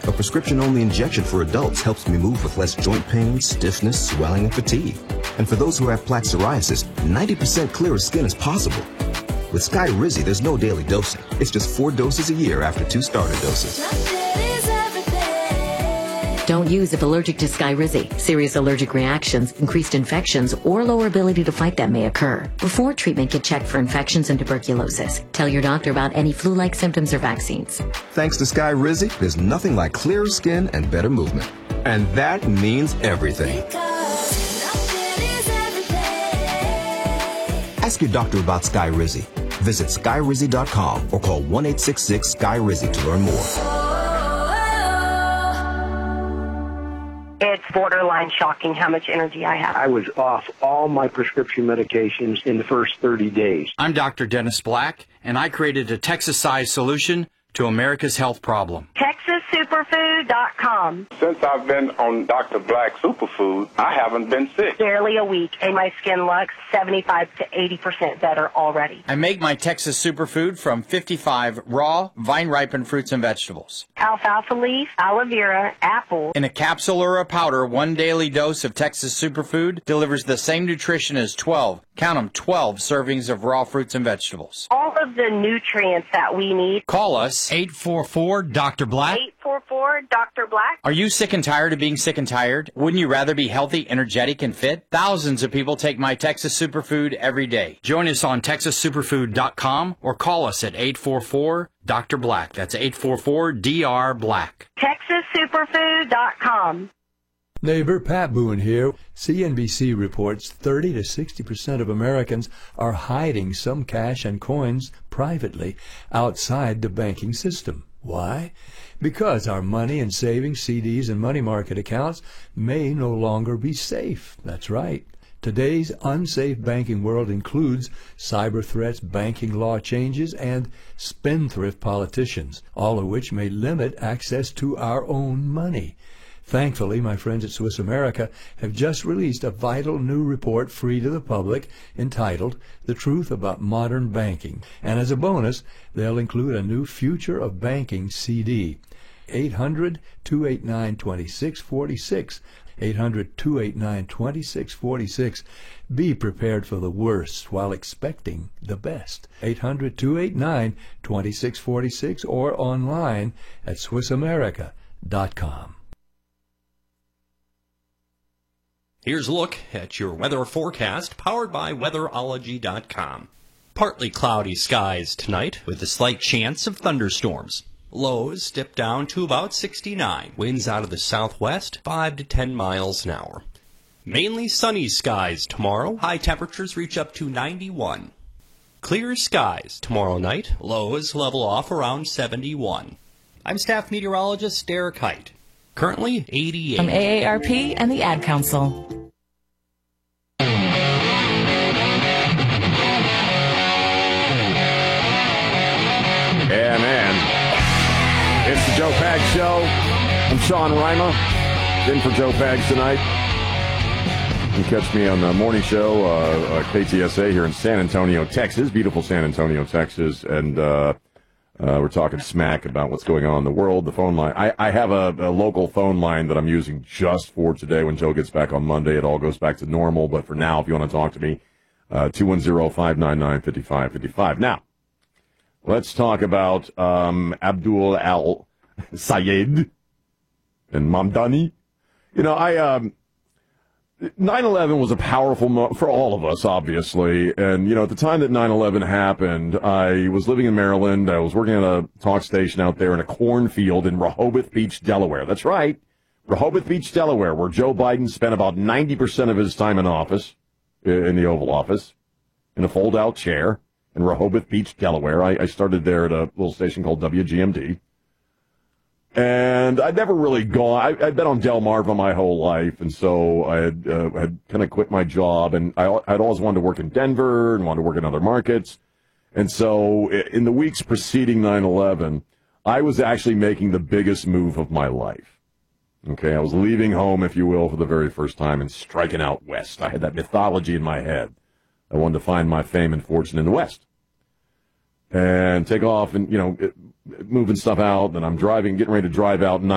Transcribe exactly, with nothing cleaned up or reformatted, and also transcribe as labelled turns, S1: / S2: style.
S1: A prescription-only injection for adults helps me move with less joint pain, stiffness, swelling, and fatigue. And for those who have plaque psoriasis, ninety percent clearer skin is possible. With Skyrizi, there's no daily dosing. It's just four doses a year after two starter doses.
S2: Don't use if allergic to Skyrizi. Serious allergic reactions, increased infections, or lower ability to fight them may occur. Before treatment, get checked for infections and tuberculosis. Tell your doctor about any flu-like symptoms or vaccines.
S1: Thanks to Skyrizi, there's nothing like clearer skin and better movement. And that means everything. Ask your doctor about Skyrizi. Visit Skyrizi dot com or call one eight six six Skyrizi to learn more.
S3: It's borderline shocking how much energy I have.
S4: I was off all my prescription medications in the first thirty days.
S5: I'm Doctor Dennis Black, and I created a Texas-sized solution to America's health problem.
S3: Texas Superfood dot com.
S6: Since I've been on Doctor Black Superfood, I haven't been sick.
S3: Barely a week, and my skin looks seventy-five to eighty percent better already.
S5: I make my Texas Superfood from fifty-five raw, vine-ripened fruits and vegetables.
S3: Alfalfa leaf, aloe vera, apple.
S5: In a capsule or a powder, one daily dose of Texas Superfood delivers the same nutrition as twelve, count them, twelve servings of raw fruits and vegetables.
S3: All of the nutrients that we need.
S5: Call us, eight four four, Doctor Black.
S3: eight four four, Doctor Black.
S5: Are you sick and tired of being sick and tired? Wouldn't you rather be healthy, energetic, and fit? Thousands of people take my Texas Superfood every day. Join us on Texas Superfood dot com or call us at eight four four, Doctor Black. That's eight four four, D R Black.
S3: Texas Superfood dot com.
S7: Neighbor Pat Boone here. C N B C reports thirty to sixty percent of Americans are hiding some cash and coins privately outside the banking system. Why? Because our money and savings, C Ds, and money market accounts may no longer be safe. That's right. Today's unsafe banking world includes cyber threats, banking law changes, and spendthrift politicians, all of which may limit access to our own money. Thankfully, my friends at Swiss America have just released a vital new report free to the public entitled The Truth About Modern Banking. And as a bonus, they'll include a new Future of Banking C D. eight hundred, two eight nine, two six four six. eight hundred, two eight nine, two six four six. Be prepared for the worst while expecting the best. eight hundred, two eight nine, two six four six or online at Swiss America dot com.
S8: Here's a look at your weather forecast, powered by weatherology dot com. Partly cloudy skies tonight, with a slight chance of thunderstorms. Lows dip down to about sixty-nine. Winds out of the southwest, five to ten miles an hour. Mainly sunny skies tomorrow. High temperatures reach up to ninety-one. Clear skies tomorrow night. Lows level off around seventy-one. I'm staff meteorologist Derek Height. Currently eighty-eight.
S2: From A A R P and the Ad Council.
S9: Yeah, man. It's the Joe Pags Show. I'm Sean Reimer, in for Joe Pags tonight. You can catch me on the morning show, uh, uh, K T S A here in San Antonio, Texas. Beautiful San Antonio, Texas. And uh, uh, we're talking smack about what's going on in the world. The phone line. I, I have a, a local phone line that I'm using just for today. When Joe gets back on Monday, it all goes back to normal. But for now, if you want to talk to me, uh, two one zero, five nine nine, five five five five. Now, let's talk about um, Abdul al-Sayed and Mamdani. You know, I um, nine eleven was a powerful moment for all of us, obviously. And, you know, at the time that nine eleven happened, I was living in Maryland. I was working at a talk station out there in a cornfield in Rehoboth Beach, Delaware. That's right, Rehoboth Beach, Delaware, where Joe Biden spent about ninety percent of his time in office, in the Oval Office, in a fold-out chair. In Rehoboth Beach, Delaware. I, I started there at a little station called W G M D. And I'd never really gone. I, I'd been on Delmarva my whole life, and so I had, uh, had kind of quit my job. And I, I'd always wanted to work in Denver and wanted to work in other markets. And so in the weeks preceding nine eleven, I was actually making the biggest move of my life. Okay, I was leaving home, if you will, for the very first time and striking out west. I had that mythology in my head. I wanted to find my fame and fortune in the West. And take off and, you know, it, moving stuff out. And I'm driving, getting ready to drive out.